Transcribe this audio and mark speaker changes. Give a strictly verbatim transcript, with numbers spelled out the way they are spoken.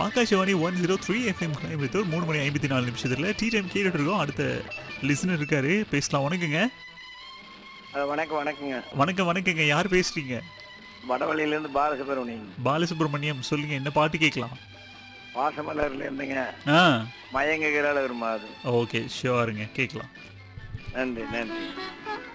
Speaker 1: Akashvani one zero three FM Coimbatore மூணு மணி ஐம்பத்தி நாலு நிமிஷத்துல டீ டைம் கேட்டுட்டு இருக்கோம். அடுத்த லிசனர் இருக்காரு, பேசலாம். வணக்கங்க.
Speaker 2: அஹ் வணக்கம் வணக்கங்க.
Speaker 1: வணக்கம் வணக்கங்க. யார் பேசுறீங்க?
Speaker 2: வடவழியிலேருந்து பாலசுப்ரமணியன்.
Speaker 1: பாலசுப்ரமணியம், சொல்லுங்க, என்ன பாட்டு கேட்கலாம்?
Speaker 2: வாசமலர்ல இருந்துங்க.
Speaker 1: ஆ
Speaker 2: மயங்குகிறாள் ஒரு மாது.
Speaker 1: ஓகே, ஷுவருங்க, கேட்கலாம்.
Speaker 2: நன்றி நன்றி.